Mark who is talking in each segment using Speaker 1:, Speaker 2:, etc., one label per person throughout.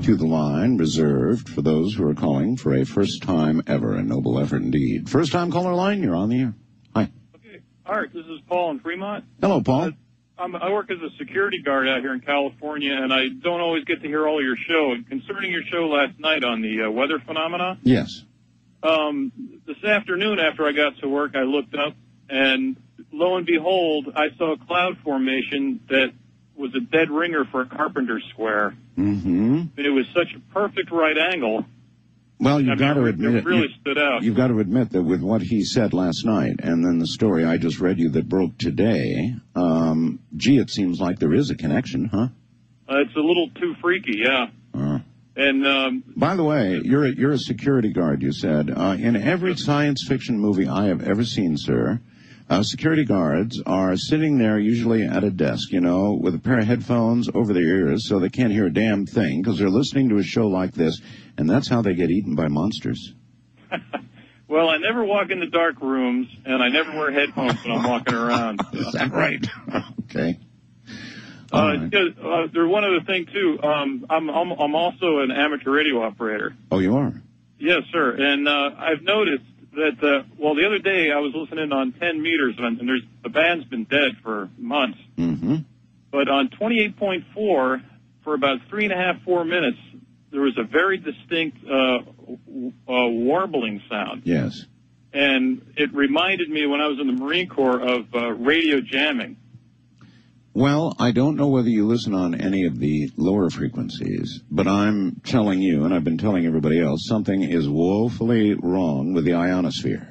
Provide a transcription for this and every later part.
Speaker 1: to the line reserved for those who are calling for a first time ever, a noble effort indeed. First time caller line, you're on the air. Hi.
Speaker 2: Okay. Art, this is Paul in Fremont.
Speaker 1: Hello, Paul.
Speaker 2: I work as a security guard out here in California, and I don't always get to hear all of your show. Concerning your show last night on the weather phenomena,
Speaker 1: Yes.
Speaker 2: This afternoon after I got to work, I looked up, and lo and behold, I saw a cloud formation that was a dead ringer for a carpenter square.
Speaker 1: Mm-hmm.
Speaker 2: And it was such a perfect right angle.
Speaker 1: Well, you've got to admit
Speaker 2: it really stood out.
Speaker 1: You've got to admit that with what he said last night and then the story I just read you that broke today, it seems like there is a connection, huh?
Speaker 2: It's a little too freaky, yeah. And
Speaker 1: by the way, you're a security guard, you said. In every science fiction movie I have ever seen, sir, security guards are sitting there usually at a desk, with a pair of headphones over their ears so they can't hear a damn thing because they're listening to a show like this, and that's how they get eaten by monsters.
Speaker 2: Well, I never walk into dark rooms, and I never wear headphones when I'm walking around.
Speaker 1: Is that right? Okay.
Speaker 2: There's one other thing, too. I'm also an amateur radio operator.
Speaker 1: Oh, you are?
Speaker 2: Yes, sir. And I've noticed that, the other day I was listening on 10 meters, and the band's been dead for months.
Speaker 1: Mm-hmm.
Speaker 2: But on 28.4, for about 3.5, 4 minutes, there was a very distinct warbling sound.
Speaker 1: Yes.
Speaker 2: And it reminded me when I was in the Marine Corps of radio jamming.
Speaker 1: Well, I don't know whether you listen on any of the lower frequencies, but I'm telling you, and I've been telling everybody else, something is woefully wrong with the ionosphere.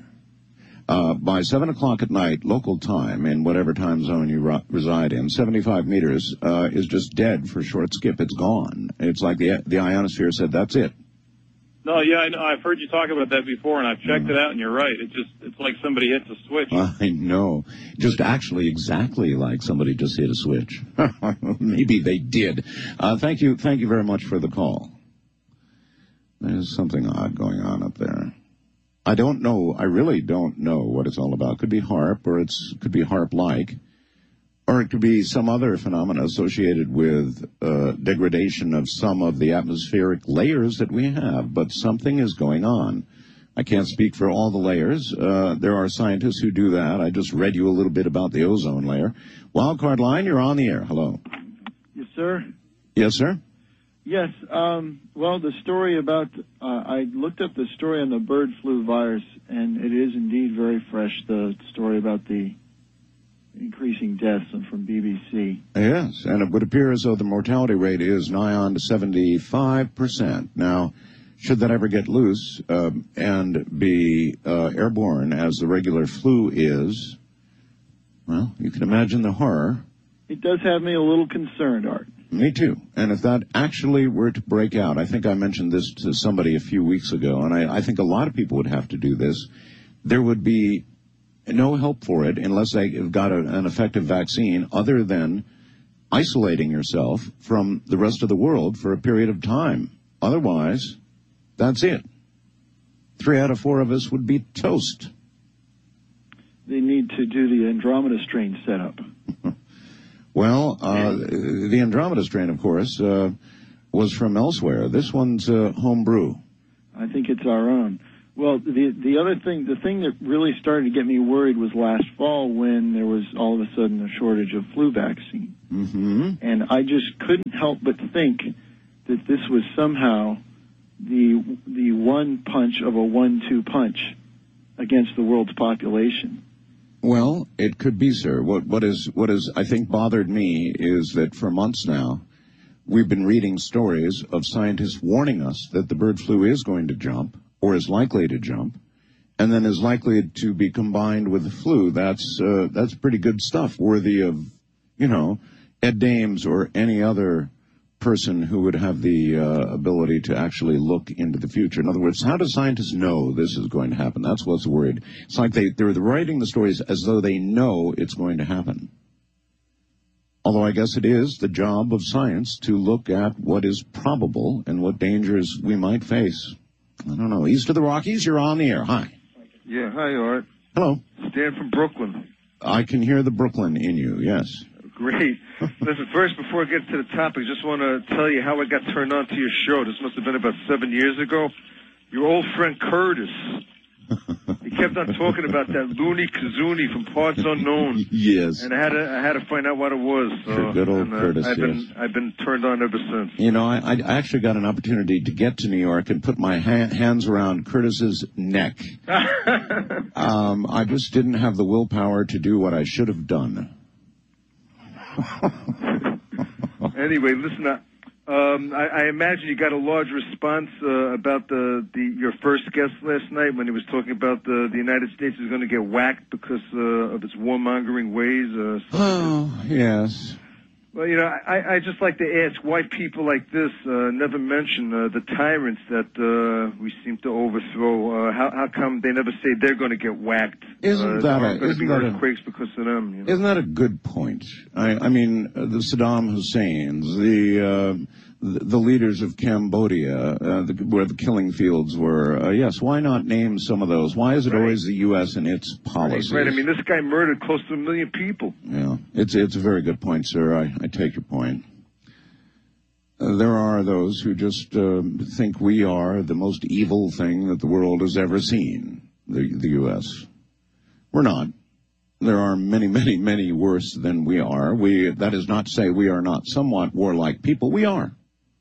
Speaker 1: By 7 o'clock at night, local time, in whatever time zone you reside in, 75 meters is just dead for short skip. It's gone. It's like the ionosphere said, that's it.
Speaker 2: No, yeah, I know. I've heard you talk about that before, and I've checked it out, and you're right. It's like somebody hits a switch.
Speaker 1: I know. Just actually exactly like somebody just hit a switch. Maybe they did. Thank you very much for the call. There's something odd going on up there. I don't know. I really don't know what it's all about. Could be HAARP, or could be HAARP-like, or it could be some other phenomena associated with degradation of some of the atmospheric layers that we have. But something is going on. I can't speak for all the layers. There are scientists who do that. I just read you a little bit about the ozone layer. Wildcard line, you're on the air. Hello.
Speaker 3: Yes, sir.
Speaker 1: Yes, sir.
Speaker 3: Yes. The story about I looked up the story on the bird flu virus, and it is indeed very fresh. The story about the increasing deaths from BBC.
Speaker 1: Yes, and it would appear as though the mortality rate is nigh on to 75%. Now, should that ever get loose and be airborne as the regular flu is, well, you can imagine the horror.
Speaker 3: It does have me a little concerned, Art.
Speaker 1: Me too. And if that actually were to break out, I think I mentioned this to somebody a few weeks ago, and I think a lot of people would have to do this, there would be no help for it unless they've got an effective vaccine other than isolating yourself from the rest of the world for a period of time. Otherwise, that's it. 3 out of 4 of us would be toast.
Speaker 3: They need to do the Andromeda strain setup.
Speaker 1: Well, the Andromeda strain, of course, was from elsewhere. This one's homebrew.
Speaker 3: I think it's our own. Well, the other thing, the thing that really started to get me worried was last fall when there was all of a sudden a shortage of flu vaccine.
Speaker 1: Mm-hmm.
Speaker 3: And I just couldn't help but think that this was somehow the one punch of a 1-2 punch against the world's population.
Speaker 1: Well, it could be, sir. What is I think bothered me is that for months now we've been reading stories of scientists warning us that the bird flu is going to jump or is likely to jump, and then is likely to be combined with the flu. That's pretty good stuff, worthy of, Ed Dames or any other person who would have the ability to actually look into the future. In other words, how do scientists know this is going to happen? That's what's worried. It's like they're writing the stories as though they know it's going to happen. Although I guess it is the job of science to look at what is probable and what dangers we might face. I don't know. East of the Rockies, you're on the air. Hi.
Speaker 4: Yeah, hi, Art.
Speaker 1: Hello.
Speaker 4: Stan from Brooklyn.
Speaker 1: I can hear the Brooklyn in you, yes.
Speaker 4: Great. Listen, first, before I get to the topic, just want to tell you how I got turned on to your show. This must have been about 7 years ago. Your old friend Curtis. He kept on talking about that Looney Kazoonie from Parts Unknown.
Speaker 1: Yes.
Speaker 4: And I had to find out what it was. So,
Speaker 1: good old Curtis,
Speaker 4: I've bbeen turned on ever since.
Speaker 1: You know, I actually got an opportunity to get to New York and put my hands around Curtis's neck. I just didn't have the willpower to do what I should have done.
Speaker 4: Anyway, listen, I imagine you got a large response about your first guest last night when he was talking about the United States is going to get whacked because of its warmongering ways.
Speaker 1: Oh, yes.
Speaker 4: Well, you know, I just like to ask why people like this never mention the tyrants that we seem to overthrow. How come they never say they're going to get whacked?
Speaker 1: Isn't that
Speaker 4: earthquakes because of them? You know?
Speaker 1: Isn't that a good point? I mean, the Saddam Husseins, the leaders of Cambodia, where the killing fields were. Yes, why not name some of those? Why is it always the U.S. and its policies?
Speaker 4: Right. I mean, this guy murdered close to 1 million people.
Speaker 1: Yeah, it's a very good point, sir. I take your point. There are those who just think we are the most evil thing that the world has ever seen, the U.S. We're not. There are many, many, many worse than we are. That is not to say we are not somewhat warlike people. We are.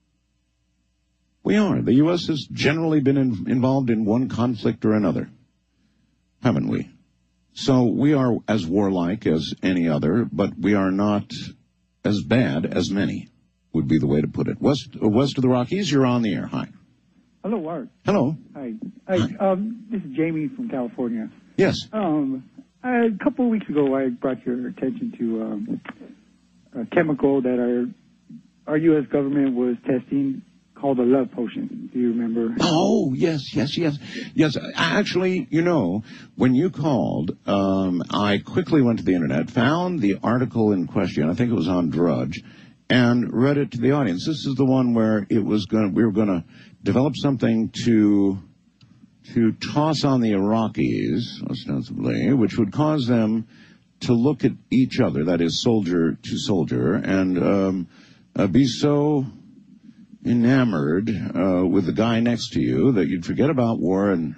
Speaker 1: We are. The U.S. has generally been involved in one conflict or another, haven't we? So we are as warlike as any other, but we are not as bad as many, would be the way to put it. West of the Rockies, you're on the air. Hi.
Speaker 5: Hello, Art.
Speaker 1: Hello.
Speaker 5: Hi. This is Jamie from California.
Speaker 1: Yes.
Speaker 5: A couple of weeks ago, I brought your attention to a chemical that our U.S. government was testing called a love potion. Do you remember?
Speaker 1: Oh, yes. Actually, you know, when you called, I quickly went to the internet, found the article in question. I think it was on Drudge, and read it to the audience. This is the one where we were going to develop something to toss on the Iraqis, ostensibly, which would cause them to look at each other, that is, soldier to soldier, and be so enamored with the guy next to you that you'd forget about war and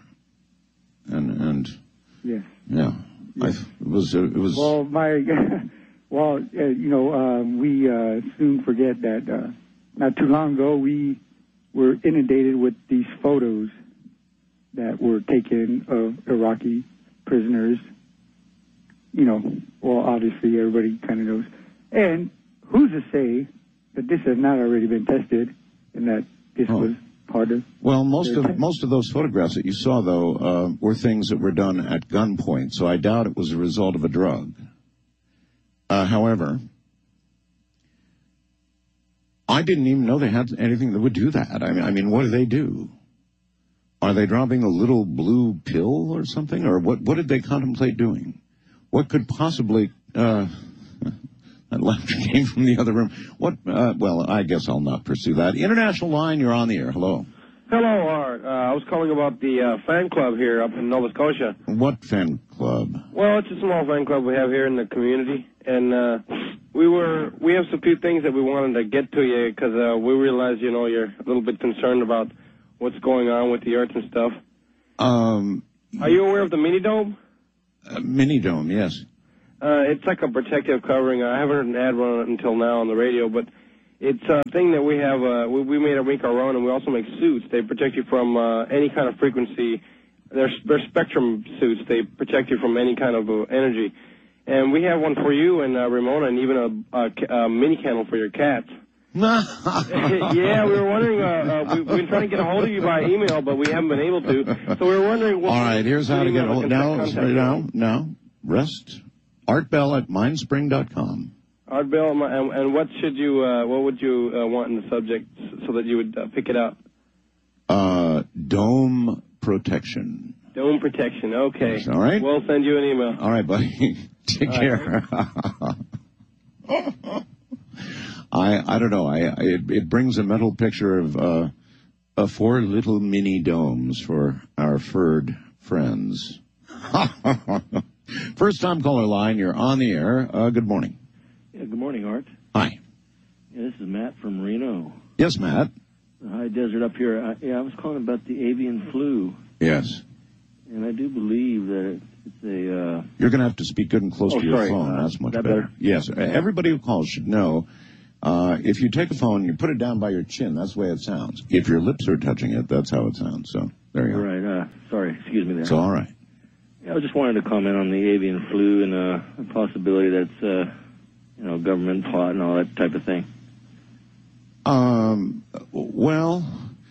Speaker 5: yes.
Speaker 1: Yeah. Yes. It was
Speaker 5: well, we soon forget that not too long ago we were inundated with these photos that were taken of Iraqi prisoners. You know, well, obviously everybody kind of knows. And who's to say that this has not already been tested and that this was part of...
Speaker 1: Well, most of those photographs that you saw, though, were things that were done at gunpoint, so I doubt it was a result of a drug. However, I didn't even know they had anything that would do that. I mean, what do they do? Are they dropping a little blue pill or something? Or what did they contemplate doing? What could possibly... that laughter came from the other room. Well, I guess I'll not pursue that. International line, you're on the air. Hello.
Speaker 6: Hello, Art. I was calling about the fan club here up in Nova Scotia.
Speaker 1: What fan club?
Speaker 6: Well, it's a small fan club we have here in the community, and we have some few things that we wanted to get to you because we realize, you know, you're a little bit concerned about what's going on with the Earth and stuff. Are you aware of the mini dome?
Speaker 1: Mini dome, yes.
Speaker 6: It's like a protective covering. I haven't heard an ad run on it until now on the radio, but it's a thing that we have. We make our own, and we also make suits. They protect you from any kind of frequency. They're spectrum suits. They protect you from any kind of energy. And we have one for you and Ramona, and even a mini candle for your cats. Yeah, we were wondering. We've been trying to get a hold of you by email, but we haven't been able to. So we were wondering.
Speaker 1: All right, here's how to get a hold. Now, rest. ArtBell@mindspring.com.
Speaker 6: Art Bell, and what would you want in the subject so that you would pick it up?
Speaker 1: Dome protection.
Speaker 6: Dome protection, okay.
Speaker 1: All right.
Speaker 6: We'll send you an email.
Speaker 1: All right, buddy. Take care. I don't know. It brings a mental picture of 4 little mini domes for our furred friends. First time caller line, you're on the air. Good morning.
Speaker 7: Yeah, good morning, Art.
Speaker 1: Hi.
Speaker 7: Yeah, this is Matt from Reno.
Speaker 1: Yes, Matt.
Speaker 7: The high desert up here. I was calling about the avian flu.
Speaker 1: Yes.
Speaker 7: And I do believe that it's a...
Speaker 1: You're going to have to speak good and close to your phone. That's much better. Yes. Everybody who calls should know, if you take a phone and you put it down by your chin, that's the way it sounds. If your lips are touching it, that's how it sounds. So there you are.
Speaker 7: Right. Sorry. Excuse me there.
Speaker 1: It's all right.
Speaker 7: Yeah, I just wanted to comment on the avian flu and the possibility that's, government plot and all that type of thing.
Speaker 1: Well,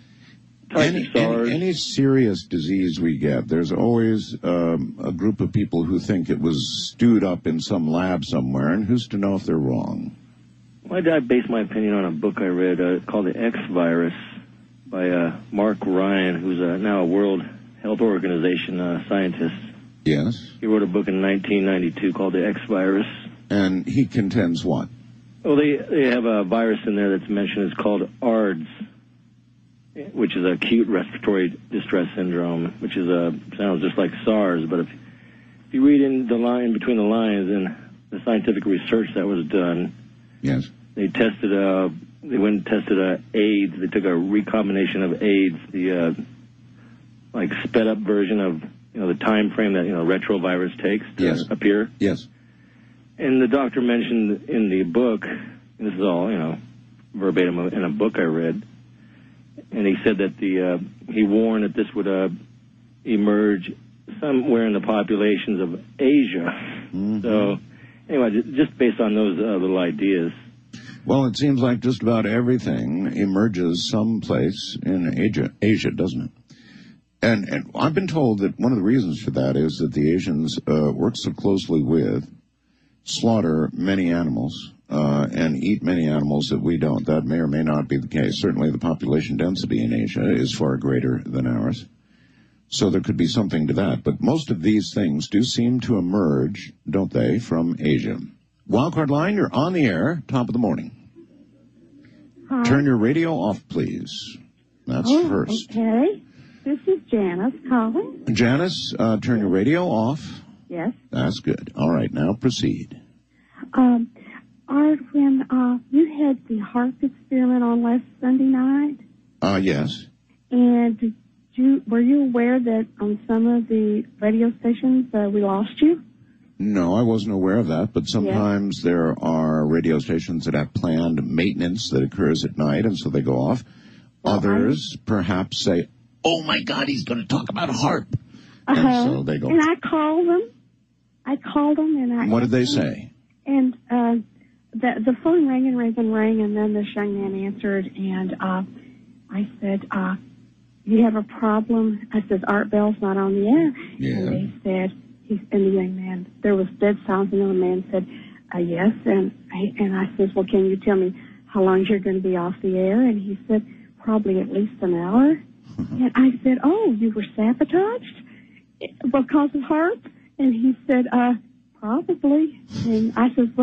Speaker 1: any serious disease we get, there's always a group of people who think it was stewed up in some lab somewhere, and who's to know if they're wrong?
Speaker 7: Well, I base my opinion on a book I read called The X Virus by Mark Ryan, who's now a World Health Organization scientist.
Speaker 1: Yes.
Speaker 7: He wrote a book in 1992 called The X Virus.
Speaker 1: And he contends what?
Speaker 7: Well, they have a virus in there that's mentioned. It's called ARDS, which is acute respiratory distress syndrome, which is sounds just like SARS. But if you read in between the lines in the scientific research that was done,
Speaker 1: yes,
Speaker 7: they tested went and tested AIDS. They took a recombination of AIDS, the like sped up version of the time frame that retrovirus takes to appear.
Speaker 1: Yes.
Speaker 7: And the doctor mentioned in the book, and this is all, verbatim in a book I read, and he said that he warned that this would emerge somewhere in the populations of Asia.
Speaker 1: Mm-hmm.
Speaker 7: So, anyway, just based on those little ideas.
Speaker 1: Well, it seems like just about everything emerges someplace in Asia, doesn't it? And I've been told that one of the reasons for that is that the Asians work so closely with, slaughter many animals, and eat many animals that we don't. That may or may not be the case. Certainly the population density in Asia is far greater than ours. So there could be something to that. But most of these things do seem to emerge, don't they, from Asia. Wildcard line, you're on the air, top of the morning.
Speaker 8: Hi.
Speaker 1: Turn your radio off, please. That's first.
Speaker 8: Okay. This is Janice calling.
Speaker 1: Janice, turn your radio off.
Speaker 8: Yes.
Speaker 1: That's good. All right, now proceed.
Speaker 8: Art, when you had the HAARP experiment on last Sunday night,
Speaker 1: Yes.
Speaker 8: and were you aware that on some of the radio stations we lost you?
Speaker 1: No, I wasn't aware of that, but sometimes there are radio stations that have planned maintenance that occurs at night, and so they go off. Well, others perhaps say, oh, my God, he's going to talk about HAARP. And so they go.
Speaker 8: And I called them. And
Speaker 1: what did they say?
Speaker 8: And the phone rang, and then this young man answered, and I said, you have a problem? I said, Art Bell's not on the air.
Speaker 1: Yeah.
Speaker 8: And they said, and the young man, there was dead silence, and the man said, yes. And I said, well, can you tell me how long you're going to be off the air? And he said, probably at least an hour. And I said, oh, you were sabotaged because of HAARP? And he said, probably. And I said,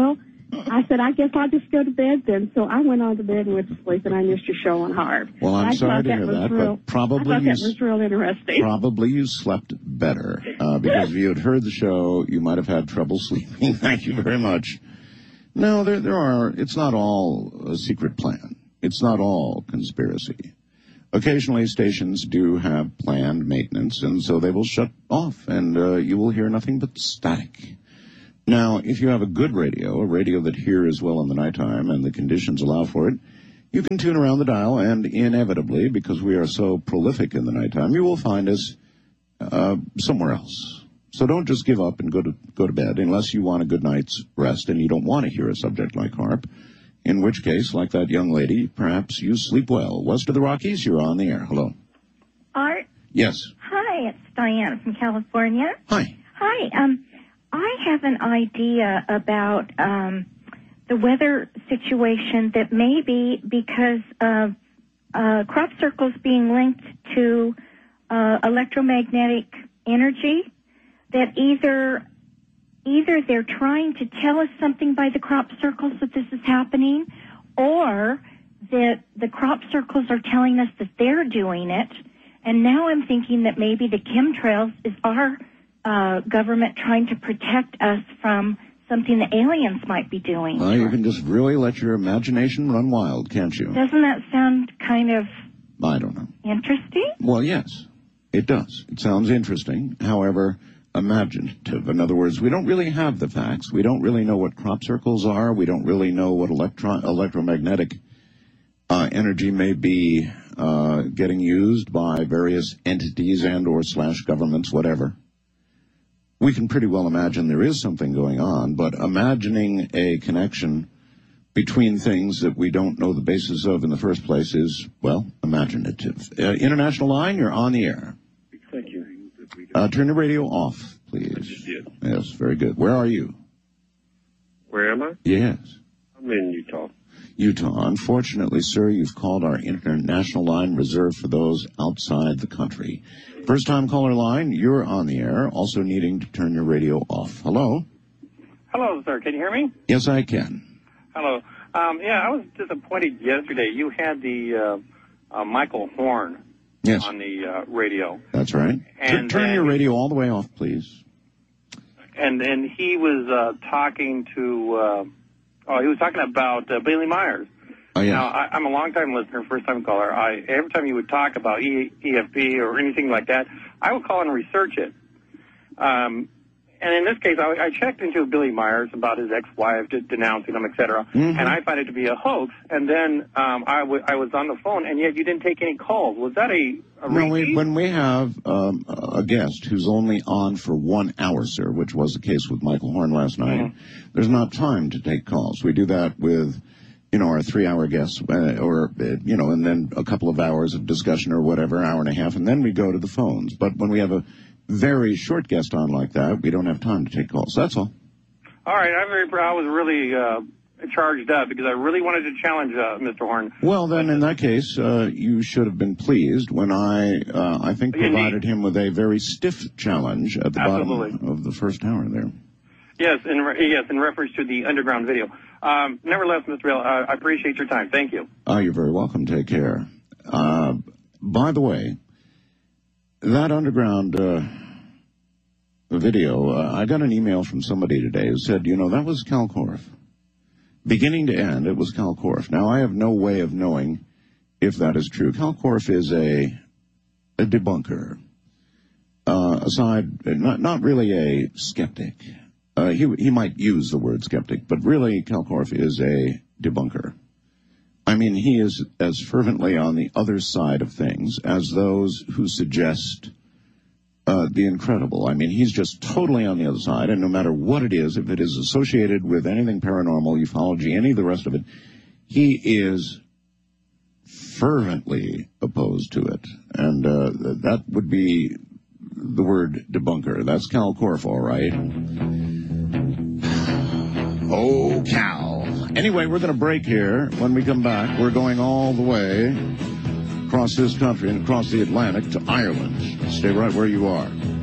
Speaker 8: I guess I'll just go to bed then. So I went on to bed and went to sleep, and I missed your show on HAARP.
Speaker 1: Well, I'm sorry to hear that, but probably
Speaker 8: I thought that was real interesting.
Speaker 1: Probably you slept better, because if you had heard the show, you might have had trouble sleeping. Thank you very much. No, it's not all a secret plan. It's not all conspiracy. Occasionally, stations do have planned maintenance, and so they will shut off, and you will hear nothing but static. Now, if you have a good radio, a radio that hears well in the nighttime and the conditions allow for it, you can tune around the dial, and inevitably, because we are so prolific in the nighttime, you will find us somewhere else. So don't just give up and go to bed unless you want a good night's rest and you don't want to hear a subject like HAARP. In which case, like that young lady, perhaps you sleep well. West of the Rockies, you're on the air. Hello.
Speaker 9: Art?
Speaker 1: Yes.
Speaker 9: Hi, it's Diane from California.
Speaker 1: Hi.
Speaker 9: Hi. I have an idea about the weather situation that may be because of crop circles being linked to electromagnetic energy, that either they're trying to tell us something by the crop circles that this is happening, or that the crop circles are telling us that they're doing it. And now I'm thinking that maybe the chemtrails is our government trying to protect us from something the aliens might be doing.
Speaker 1: Well, you can just really let your imagination run wild, can't you?
Speaker 9: Doesn't that sound kind of
Speaker 1: I don't know.
Speaker 9: interesting?
Speaker 1: Well, yes, it does. It sounds interesting. However, imaginative. In other words, we don't really have the facts. We don't really know what crop circles are. We don't really know what electromagnetic energy may be getting used by various entities and or / governments, whatever. We can pretty well imagine there is something going on, but imagining a connection between things that we don't know the basis of in the first place is, well, imaginative. International line, you're on the air.
Speaker 10: Thank you.
Speaker 1: Turn the radio off, please. Yes, very good. Where are you?
Speaker 10: Where am I?
Speaker 1: Yes.
Speaker 10: I'm in Utah.
Speaker 1: Utah. Unfortunately, sir, you've called our international line reserved for those outside the country. First-time caller line, you're on the air, also needing to turn your radio off. Hello?
Speaker 11: Hello, sir. Can you hear me?
Speaker 1: Yes, I can.
Speaker 11: Hello. Yeah, I was disappointed yesterday. You had the Michael Horn on the radio.
Speaker 1: That's right.
Speaker 11: And
Speaker 1: turn your radio all the way off, please.
Speaker 11: And he was talking to, he was talking about Bailey Myers.
Speaker 1: Oh, yeah.
Speaker 11: Now, I'm a long-time listener, first-time caller. Every time you would talk about EFP or anything like that, I would call and research it. And in this case, I checked into Billy Myers about his ex-wife denouncing him, et cetera, and I found it to be a hoax. And then I was on the phone, and yet you didn't take any calls. Was that a repeat?
Speaker 1: When we have a guest who's only on for 1 hour, sir, which was the case with Michael Horn last night, there's not time to take calls. We do that with, our 3-hour guests, and then a couple of hours of discussion or whatever, hour and a half, and then we go to the phones. But when we have a very short guest on like that, we don't have time to take calls. That's all.
Speaker 11: All right. I was really charged up because I really wanted to challenge Mr. Horn.
Speaker 1: Well, then, in that case, you should have been pleased when I think, provided him with a very stiff challenge at the bottom of the first hour there.
Speaker 11: Yes, in reference to the underground video. Nevertheless, Mr. Bell, I appreciate your time. Thank you.
Speaker 1: You're very welcome. Take care. By the way, that underground video, I got an email from somebody today who said, that was Cal Korff. Beginning to end, it was Cal Korff. Now, I have no way of knowing if that is true. Cal Korff is a debunker. Not really a skeptic. He might use the word skeptic, but really Cal Korff is a debunker. I mean, he is as fervently on the other side of things as those who suggest the incredible. I mean, he's just totally on the other side, and no matter what it is, if it is associated with anything paranormal, ufology, any of the rest of it, he is fervently opposed to it. And that would be the word debunker. That's Cal Korff, all right. Oh, Cal. Anyway, we're going to break here. When we come back, we're going all the way across this country and across the Atlantic to Ireland. Stay right where you are.